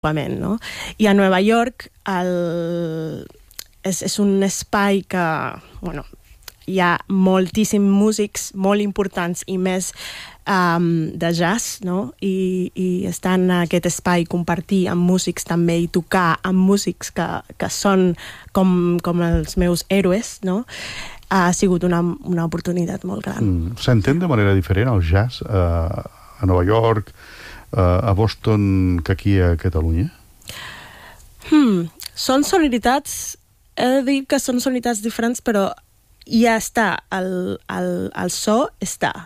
no? I a Nova York és un espai que, bueno, hi ha moltíssims músics molt importants i més de jazz, no? I estar en aquest espai, compartir amb músics també i tocar amb músics que són com els meus héroes, no? Ha sigut una oportunitat molt gran. S'entén de manera diferent el jazz a Nova York, a Boston, que aquí a Catalunya? Són sonoritats, he de dir que són sonoritats diferents, però ja està, el so està.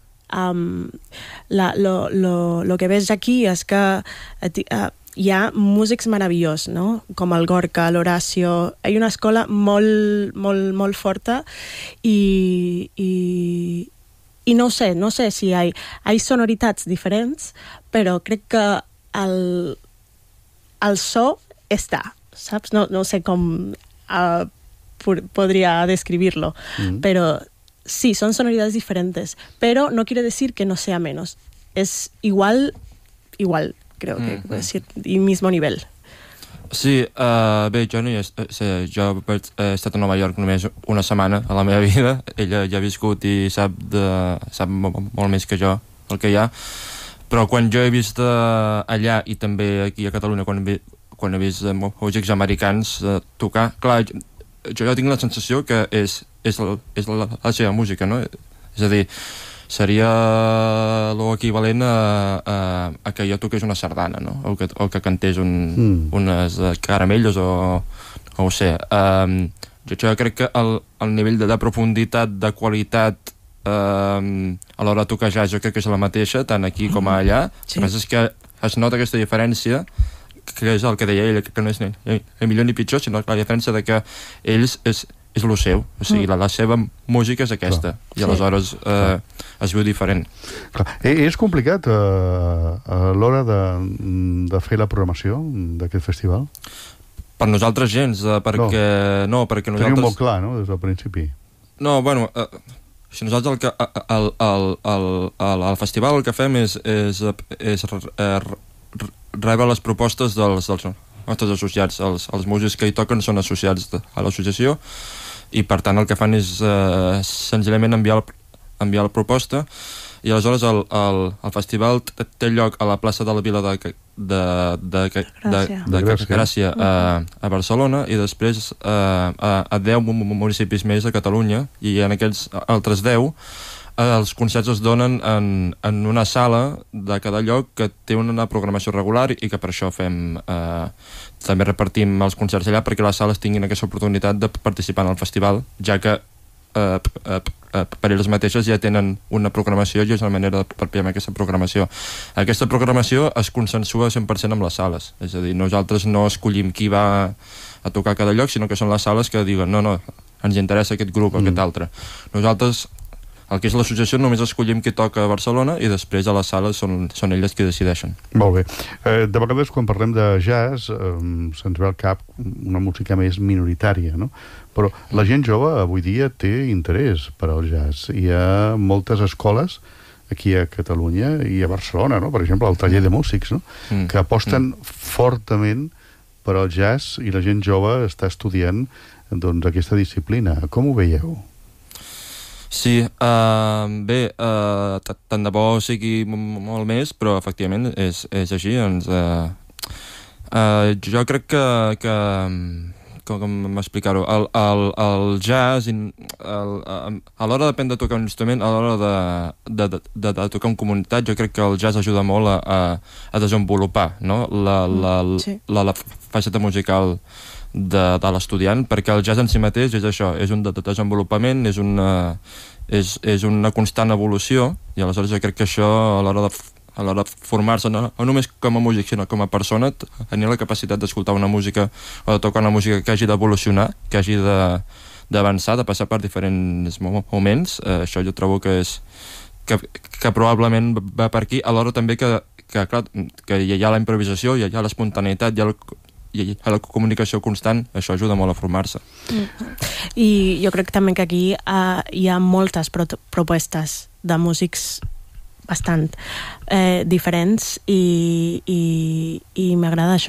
Lo que veig aquí és que hi ha músics meravellosos, no? Com el Gorka, l'Horacio. Hi ha una escola molt, molt, molt forta i no sé si hi ha sonoritats diferents, però crec que el so està, saps? No sé com podría describirlo, pero sí, son sonoridades diferentes, pero no quiere decir que no sea menos. Es igual, creo que puedo decir, y mismo nivel. Sí, bé, jo he estat a Nova York només una setmana a la meva vida. Ella ja ha viscut i sap molt més que jo el que hi ha, però quan jo he vist allà i també aquí a Catalunya quan he vist músics americans tocar, clar, jo tinc la sensació que és la seva música, no? És a dir, seria l'equivalent a que jo toqués una sardana, no? O que cantés unes caramelles o ho sé. Jo crec que el nivell de profunditat, de qualitat a l'hora de tocar jazz jo crec que és la mateixa, tant aquí com allà. El que passa és que es nota aquesta diferència, que és el que deia ell, que no és ni millor ni pitjor, sinó la diferència de que ells és el seu, o sigui, la seva música és aquesta, i aleshores es viu diferent. És complicat a l'hora de fer la programació d'aquest festival? Per nosaltres gens, perquè nosaltres... Tenim molt clar, no?, des del principi. No, bueno, si nosaltres al festival el que fem és rebre les propostes dels nostres associats. Els músics que hi toquen són associats a l'associació i per tant el que fan és senzillament enviar la proposta i aleshores el festival té lloc a la plaça de la Vila de Gràcia a Barcelona i després a 10 municipis més a Catalunya, i en aquests altres 10 els concerts es donen en una sala de cada lloc que té una programació regular i que per això també repartim els concerts allà perquè les sales tinguin aquesta oportunitat de participar en el festival, ja que per elles mateixes ja tenen una programació i és una manera de participar en aquesta programació. Aquesta programació es consensua 100% amb les sales, és a dir, nosaltres no escollim qui va a tocar a cada lloc, sinó que són les sales que diuen no, ens interessa aquest grup o aquest altre. Nosaltres, el que és l'associació, només escollim qui toca a Barcelona i després a les sales són elles qui decideixen. Molt bé. De vegades quan parlem de jazz se'ns ve al cap una música més minoritària, no? Però la gent jove avui dia té interès per al jazz. Hi ha moltes escoles aquí a Catalunya i a Barcelona, no? Per exemple, el taller de músics, no? Que aposten fortament per al jazz i la gent jove està estudiant aquesta disciplina. Com ho veieu? Sí, bé, tant de bo sigui molt més, però efectivament és així. Jo crec que com m'explicar-ho, el jazz a l'hora de tocar un instrument, a l'hora de tocar en comunitat, jo crec que el jazz ajuda molt a desenvolupar, no? la faceta musical de l'estudiant, perquè el jazz en si mateix és això, és un desenvolupament, és una constant evolució, i aleshores jo crec que això a l'hora de formar-se, no només com a músic sinó com a persona, tenir la capacitat d'escoltar una música o de tocar una música que hagi d'evolucionar, que hagi d'avançar, de passar per diferents moments, això jo trobo que probablement va per aquí, alhora també que hi ha la improvisació, hi ha l'espontaneïtat, i a la comunicació constant, això ajuda molt a formar-se. I jo crec també que aquí hi ha moltes propostes de músics bastant diferents i m'agrada això.